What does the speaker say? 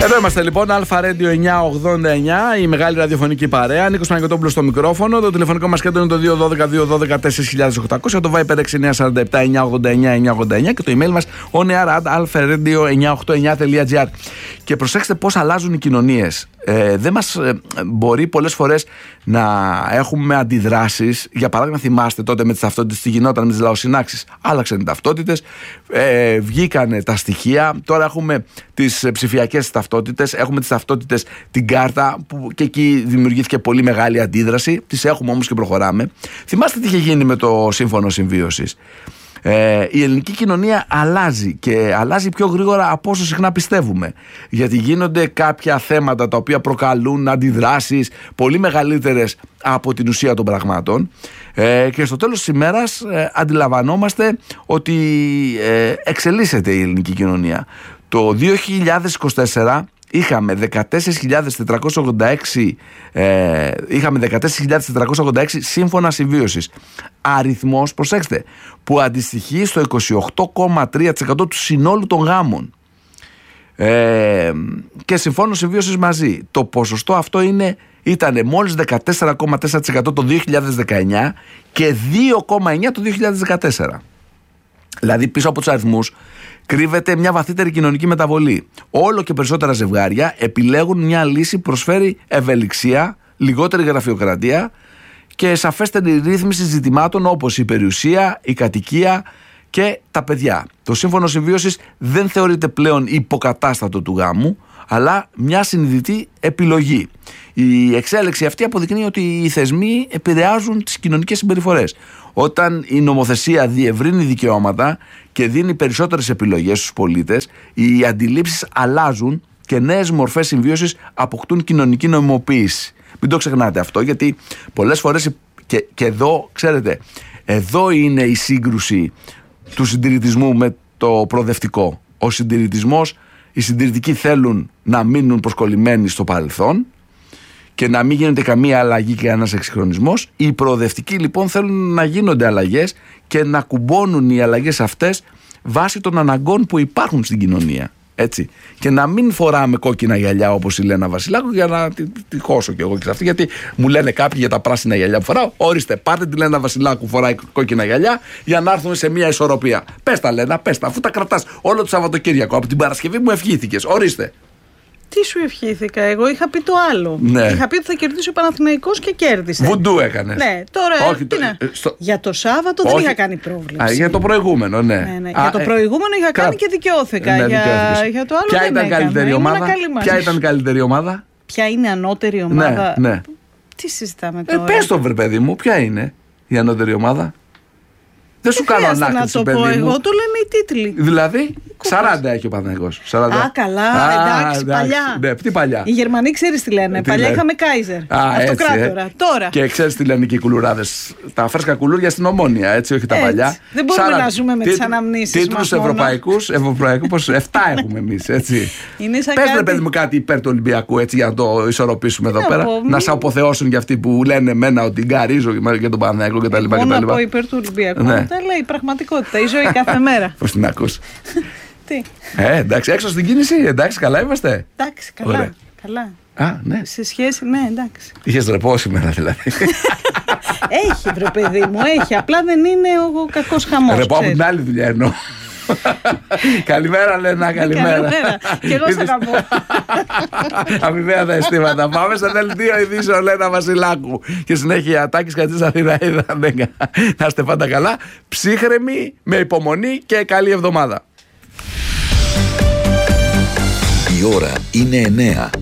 Εδώ είμαστε λοιπόν, Αλφα Radio 989, η μεγάλη ραδιοφωνική παρέα. Νίκος Παναγιωτόπουλος στο μικρόφωνο. Το τηλεφωνικό μας κέντρο είναι το 212-212-4800. Το Viper 6947-989-989 και το email μας oneair@alpharadio989.gr. Και προσέξτε πώς αλλάζουν οι κοινωνίες. Δεν μας μπορεί πολλές φορές να έχουμε αντιδράσεις. Για παράδειγμα, θυμάστε τότε με τις ταυτότητες τι γινόταν με τις λαοσυνάξεις. Άλλαξαν οι ταυτότητες, βγήκανε τα στοιχεία. Τώρα έχουμε τις ψηφιακές ταυτότητες, έχουμε τις ταυτότητες, την κάρτα, που και εκεί δημιουργήθηκε πολύ μεγάλη αντίδραση. Τις έχουμε όμως και προχωράμε. Θυμάστε τι είχε γίνει με το Σύμφωνο Συμβίωσης. Η ελληνική κοινωνία αλλάζει και αλλάζει πιο γρήγορα από όσο συχνά πιστεύουμε, γιατί γίνονται κάποια θέματα τα οποία προκαλούν αντιδράσεις πολύ μεγαλύτερες από την ουσία των πραγμάτων, και στο τέλος της ημέρας αντιλαμβανόμαστε ότι εξελίσσεται η ελληνική κοινωνία. Το 2024 είχαμε 14.486 σύμφωνα συμβίωσης. Αριθμός, προσέξτε, που αντιστοιχεί στο 28,3% του συνόλου των γάμων. Και συμφώνων συμβίωσης μαζί. Το ποσοστό αυτό ήταν μόλις 14,4% το 2019 και 2,9% το 2014. Δηλαδή πίσω από τους αριθμούς κρύβεται μια βαθύτερη κοινωνική μεταβολή. Όλο και περισσότερα ζευγάρια επιλέγουν μια λύση που προσφέρει ευελιξία, λιγότερη γραφειοκρατία και σαφέστερη ρύθμιση ζητημάτων όπως η περιουσία, η κατοικία και τα παιδιά. Το σύμφωνο συμβίωσης δεν θεωρείται πλέον υποκατάστατο του γάμου, αλλά μια συνειδητή επιλογή. Η εξέλιξη αυτή αποδεικνύει ότι οι θεσμοί επηρεάζουν τις κοινωνικές συμπεριφορές. Όταν η νομοθεσία διευρύνει δικαιώματα και δίνει περισσότερες επιλογές στους πολίτες, οι αντιλήψεις αλλάζουν και νέες μορφές συμβίωσης αποκτούν κοινωνική νομιμοποίηση. Μην το ξεχνάτε αυτό, γιατί πολλές φορές και εδώ, ξέρετε, εδώ είναι η σύγκρουση του συντηρητισμού με το προοδευτικό. Ο συντηρητισμός, οι συντηρητικοί θέλουν να μείνουν προσκολλημένοι στο παρελθόν και να μην γίνεται καμία αλλαγή και ένας εξυγχρονισμός. Οι προοδευτικοί λοιπόν θέλουν να γίνονται αλλαγές και να κουμπώνουν οι αλλαγές αυτές βάσει των αναγκών που υπάρχουν στην κοινωνία. Έτσι. Και να μην φοράμε κόκκινα γυαλιά όπως η Λένα Βασιλάκου για να τη χώσω κι εγώ και σε αυτή, γιατί μου λένε κάποιοι για τα πράσινα γυαλιά που φοράω. Ορίστε, πάρτε τη Λένα Βασιλάκου, φοράει κόκκινα γυαλιά για να έρθουμε σε μια ισορροπία. Πες τα, Λένα, πες τα, αφού τα κρατάς όλο το Σαββατοκύριακο. Από την Παρασκευή μου ευχήθηκες. Ορίστε. Τι σου ευχήθηκα, εγώ είχα πει το άλλο. Ναι. Είχα πει ότι θα κερδίσει ο Παναθηναϊκός και κέρδισε. Βουντού έκανες. Ναι, τώρα. Όχι, Για το Σάββατο δεν είχα κάνει πρόβλεψη. Για το προηγούμενο, ναι. Για το προηγούμενο είχα κάνει και δικαιώθηκα. Ναι, για το άλλο ποια δεν ήταν έκανα. Καλύτερη ομάδα? Ποια ήταν καλύτερη ομάδα? Ποια είναι ανώτερη ομάδα? Ναι. Τι συζητάμε τώρα? Πες το, βρε παιδί μου, ποια είναι η ανώτερη ομάδα? Δεν σου κάνω ανάκτηση, παιδί μου. Εγώ το λένε οι τίτλοι. Δηλαδή, 40 έχει ο Παναθηναϊκός. Α, καλά, εντάξει, παλιά. Ναι, τι παλιά? Οι Γερμανοί ξέρεις τι λένε. Παλιά είχαμε Κάιζερ. Αυτοκράτορα. Τώρα. Και ξέρεις τι λένε και οι κουλουράδες. Τα φρέσκα κουλούρια στην Ομόνια, έτσι, όχι τα παλιά. Δεν μπορούμε να ζούμε με τις αναμνήσεις μας. Τίτλους ευρωπαϊκούς, πως 7 έχουμε εμείς, έτσι. Πες ρε παιδί μου κάτι υπέρ του Ολυμπιακού, έτσι, για να το ισορροπήσουμε εδώ πέρα. Να σε αποθεώσουν για αυτοί που λένε εμένα ότι γκαρίζω για τον Παναθηναϊκό κτλ. Μόνο να πω υπέρ του Ολυμπιακού. Τα λέει η πραγματικότητα, η ζωή κάθε μέρα. Πώς την ακούς? Τι? Εντάξει, έξω στην κίνηση, εντάξει, καλά είμαστε. Εντάξει, καλά. Α, ναι. Σε σχέση, ναι, εντάξει. Είχες ρεπό σήμερα δηλαδή? Έχει, βρε παιδί μου, έχει. Απλά δεν είναι ο κακός χαμός. Ρεπό από την άλλη δουλειά εννοώ. Καλημέρα, Λένα, καλημέρα. Και εγώ σε αγαπώ. Αμοιβαία τα αισθήματα. Πάμε στο δελτίο ειδήσεων, Λένα Βασιλάκου. Και συνέχεια Τάκης Κατσής Αθηναίδα. Να είστε πάντα καλά, ψύχρεμοι, με υπομονή και καλή εβδομάδα. Η ώρα είναι 9.